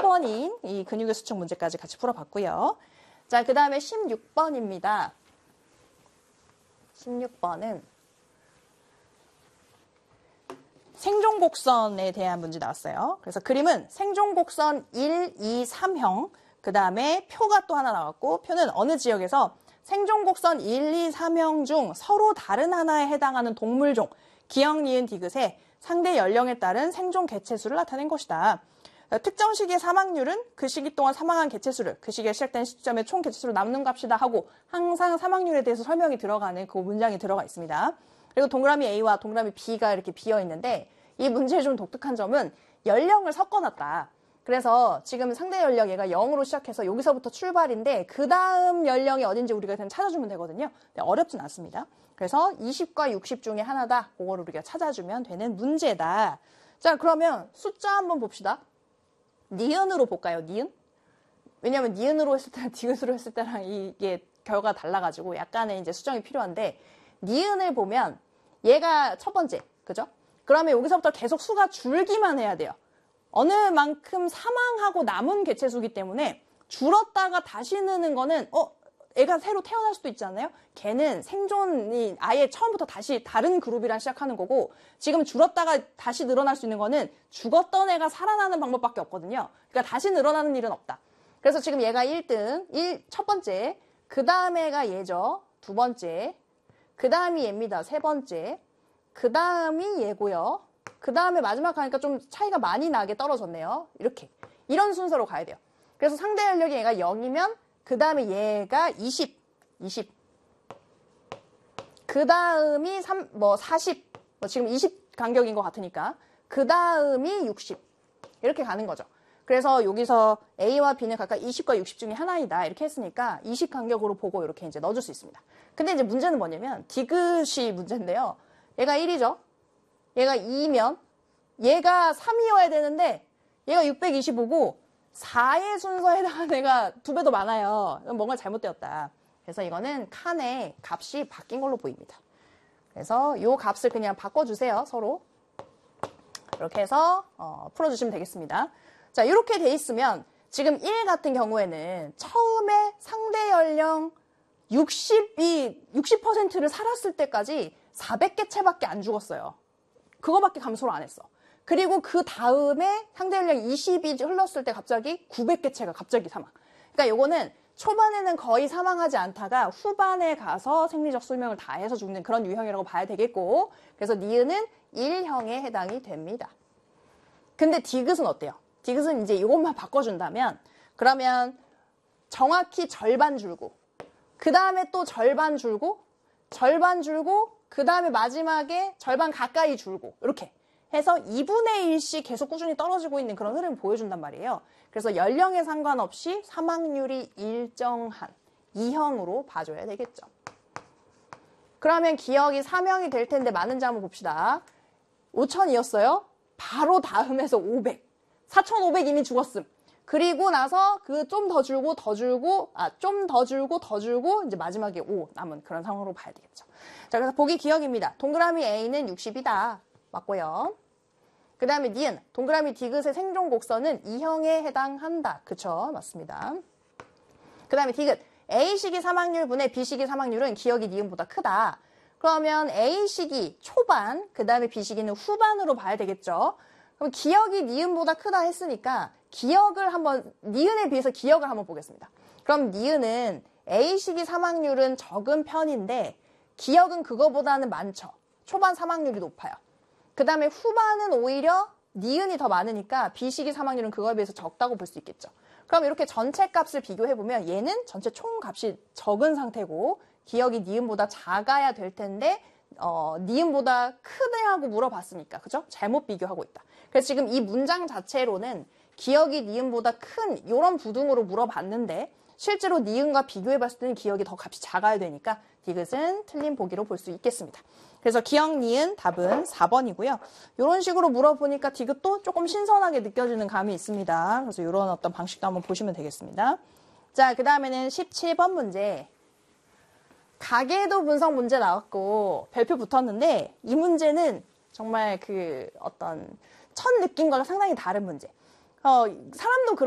회원인 이 근육의 수축 문제까지 같이 풀어봤고요. 자, 그 다음에 16번입니다. 16번은 생존곡선에 대한 문제 나왔어요. 그래서 그림은 생존곡선 1, 2, 3형, 그 다음에 표가 또 하나 나왔고, 표는 어느 지역에서 생존곡선 1, 2, 3형 중 서로 다른 하나에 해당하는 동물종, 기역, 니은, 디귿의 상대 연령에 따른 생존 개체수를 나타낸 것이다. 특정 시기의 사망률은 그 시기 동안 사망한 개체수를 그 시기에 시작된 시점의 총 개체수로 남는 값이다 하고 항상 사망률에 대해서 설명이 들어가는 그 문장이 들어가 있습니다. 그리고 동그라미 A와 동그라미 B가 이렇게 비어 있는데 이 문제의 좀 독특한 점은 연령을 섞어놨다. 그래서 지금 상대 연령 얘가 0으로 시작해서 여기서부터 출발인데 그 다음 연령이 어딘지 우리가 그냥 찾아주면 되거든요. 어렵진 않습니다. 그래서 20과 60 중에 하나다. 그거를 우리가 찾아주면 되는 문제다. 자, 그러면 숫자 한번 봅시다. 니은으로 볼까요? 니은? 왜냐면 니은으로 했을 때랑 디귿으로 했을 때랑 이게 결과가 달라가지고 약간의 이제 수정이 필요한데 니은을 보면 얘가 첫 번째, 그죠? 그러면 여기서부터 계속 수가 줄기만 해야 돼요. 어느 만큼 사망하고 남은 개체수기 때문에 줄었다가 다시 느는 거는 애가 새로 태어날 수도 있잖아요. 걔는 생존이 아예 처음부터 다시 다른 그룹이랑 시작하는 거고 지금 줄었다가 다시 늘어날 수 있는 거는 죽었던 애가 살아나는 방법밖에 없거든요. 그러니까 다시 늘어나는 일은 없다. 그래서 지금 얘가 1등, 첫 번째, 그 다음에가 얘죠. 두 번째, 그 다음이 얘입니다. 세 번째, 그 다음이 얘고요. 그 다음에 마지막 하니까 좀 차이가 많이 나게 떨어졌네요. 이렇게. 이런 순서로 가야 돼요. 그래서 상대 연령이 얘가 0이면 그 다음에 얘가 20. 그 다음이 40. 지금 20 간격인 것 같으니까. 그 다음이 60. 이렇게 가는 거죠. 그래서 여기서 A와 B는 각각 20과 60 중에 하나이다. 이렇게 했으니까 20 간격으로 보고 이렇게 이제 넣어줄 수 있습니다. 근데 이제 문제는 뭐냐면 디귿이 문제인데요. 얘가 1이죠. 얘가 2면 얘가 3이어야 되는데 얘가 625고 4의 순서에 해당하는 애가 2배 더 많아요. 뭔가 잘못되었다. 그래서 이거는 칸의 값이 바뀐 걸로 보입니다. 그래서 이 값을 그냥 바꿔주세요. 서로. 이렇게 해서 풀어주시면 되겠습니다. 자, 이렇게 돼 있으면 지금 1 같은 경우에는 처음에 상대 연령 60%를 살았을 때까지 400개 채밖에 안 죽었어요. 그거밖에 감소를 안 했어. 그리고 그 다음에 상대 연령 20이 흘렀을 때 갑자기 900개 채가 갑자기 사망. 그러니까 요거는 초반에는 거의 사망하지 않다가 후반에 가서 생리적 수명을 다해서 죽는 그런 유형이라고 봐야 되겠고, 그래서 니은은 1형에 해당이 됩니다. 근데 디귿은 어때요? 디귿은 이제 이것만 바꿔준다면, 그러면 정확히 절반 줄고, 그 다음에 또 절반 줄고, 그 다음에 마지막에 절반 가까이 줄고, 이렇게 해서 2분의 1씩 계속 꾸준히 떨어지고 있는 그런 흐름을 보여준단 말이에요. 그래서 연령에 상관없이 사망률이 일정한 2형으로 봐줘야 되겠죠. 그러면 기역이 3형이 될 텐데 많은지 한번 봅시다. 5000이었어요. 바로 다음에서 500. 4500 이미 죽었음. 그리고 나서 그 좀 더 줄고 좀 더 줄고 이제 마지막에 5 남은 그런 상황으로 봐야 되겠죠. 자, 그래서 보기 기역입니다. 동그라미 A는 60이다. 맞고요. 그 다음에 니은, 동그라미 디귿의 생존 곡선은 2형에 해당한다. 그쵸? 맞습니다. 그 다음에 디귿, A시기 사망률 분의 B시기 사망률은 기역이 니은보다 크다. 그러면 A시기 초반, 그 다음에 B시기는 후반으로 봐야 되겠죠. 그럼 기역이 니은보다 크다 했으니까 기역을 한번, 니은에 비해서 기역을 한번 보겠습니다. 그럼 니은은 A시기 사망률은 적은 편인데 기역은 그거보다는 많죠. 초반 사망률이 높아요. 그 다음에 후반은 오히려 니은이 더 많으니까 B시기 사망률은 그거에 비해서 적다고 볼 수 있겠죠. 그럼 이렇게 전체 값을 비교해보면 얘는 전체 총 값이 적은 상태고 기역이 니은보다 작아야 될 텐데 니은보다 크냐고 물어봤으니까 그죠? 잘못 비교하고 있다. 그래서 지금 이 문장 자체로는 기역이 니은보다 큰 이런 부등으로 물어봤는데 실제로 니은과 비교해봤을 때는 기역이 더 값이 작아야 되니까 디귿은 틀린 보기로 볼 수 있겠습니다. 그래서 기역 니은 답은 4번이고요. 이런 식으로 물어보니까 디귿도 조금 신선하게 느껴지는 감이 있습니다. 그래서 이런 어떤 방식도 한번 보시면 되겠습니다. 자, 그 다음에는 17번 문제. 가계도 분석 문제 나왔고 별표 붙었는데 이 문제는 정말 그 어떤 첫 느낌과 상당히 다른 문제. 사람도 그런